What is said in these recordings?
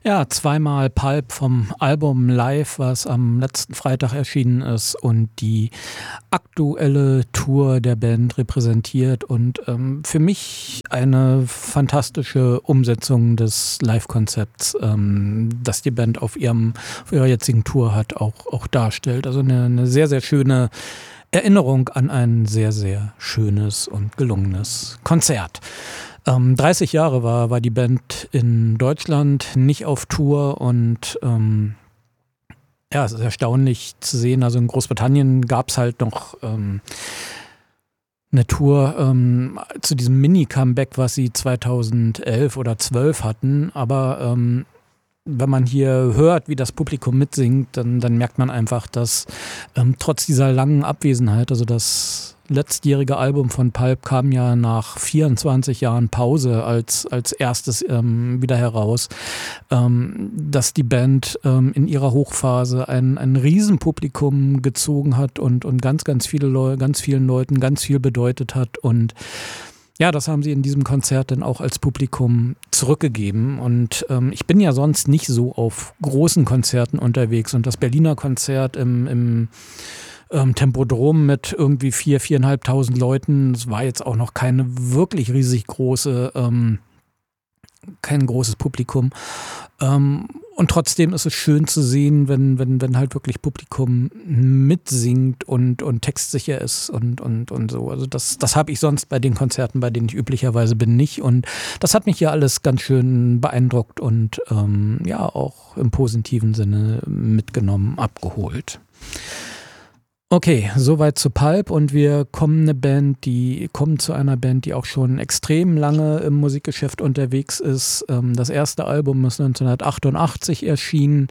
Ja, zweimal Pulp vom Album Live, was am letzten Freitag erschienen ist und die aktuelle Tour der Band repräsentiert und für mich eine fantastische Umsetzung des Live-Konzepts, das die Band auf ihrer jetzigen Tour hat, auch darstellt. Also eine sehr, sehr schöne Erinnerung an ein sehr, sehr schönes und gelungenes Konzert. 30 Jahre war die Band in Deutschland, nicht auf Tour und ja, es ist erstaunlich zu sehen. Also in Großbritannien gab es halt noch eine Tour zu diesem Mini-Comeback, was sie 2011 oder 12 hatten, aber wenn man hier hört, wie das Publikum mitsingt, dann merkt man einfach, dass trotz dieser langen Abwesenheit, also das letztjährige Album von Pulp kam ja nach 24 Jahren Pause als erstes wieder heraus, dass die Band in ihrer Hochphase ein Riesenpublikum gezogen hat und ganz vielen Leuten ganz viel bedeutet hat. Und ja, das haben sie in diesem Konzert dann auch als Publikum zurückgegeben. Und ich bin ja sonst nicht so auf großen Konzerten unterwegs. Und das Berliner Konzert im Tempodrom mit irgendwie 4.500 Leuten, das war jetzt auch noch keine wirklich riesig große, kein großes Publikum. Und trotzdem ist es schön zu sehen, wenn halt wirklich Publikum mitsingt und textsicher ist und so. Also das habe ich sonst bei den Konzerten, bei denen ich üblicherweise bin, nicht. Und das hat mich hier alles ganz schön beeindruckt und ja, auch im positiven Sinne mitgenommen, abgeholt. Okay, soweit zu Pulp und wir kommen zu einer Band, die auch schon extrem lange im Musikgeschäft unterwegs ist. Das erste Album ist 1988 erschienen.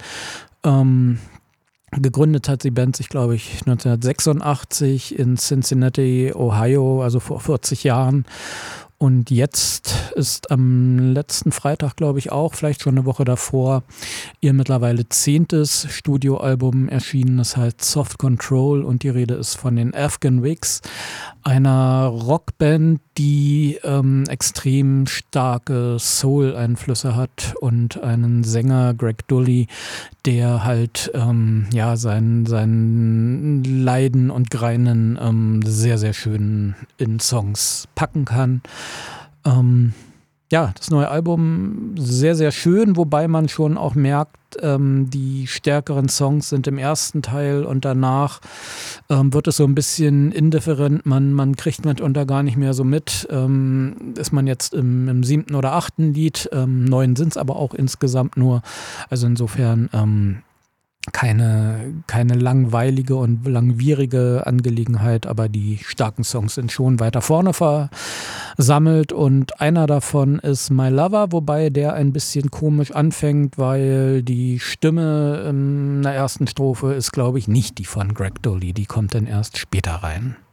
Gegründet hat die Band sich, glaube ich, 1986 in Cincinnati, Ohio, also vor 40 Jahren. Und jetzt ist am letzten Freitag, glaube ich auch, vielleicht schon eine Woche davor, ihr mittlerweile 10. Studioalbum erschienen. Das heißt Soft Control und die Rede ist von den Afghan Wigs, einer Rockband, die extrem starke Soul-Einflüsse hat und einen Sänger, Greg Dully, der halt ja sein Leiden und Greinen sehr, sehr schön in Songs packen kann. Ja, das neue Album sehr, sehr schön, wobei man schon auch merkt, die stärkeren Songs sind im ersten Teil und danach wird es so ein bisschen indifferent. Man kriegt mitunter gar nicht mehr so mit. Ist man jetzt im 7. oder 8. Lied, 9 sind es aber auch insgesamt nur. Also insofern keine langweilige und langwierige Angelegenheit, aber die starken Songs sind schon weiter vorne versammelt und einer davon ist My Lover, wobei der ein bisschen komisch anfängt, weil die Stimme in der ersten Strophe ist, glaube ich, nicht die von Greg Dully, die kommt dann erst später rein.